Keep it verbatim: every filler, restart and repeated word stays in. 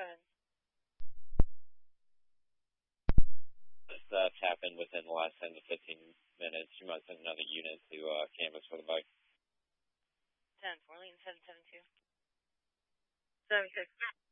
ahead. This uh, happened within the last ten to fifteen minutes. You must send another unit to uh, canvas for the bike. ten four, lean seven seven two. seven six.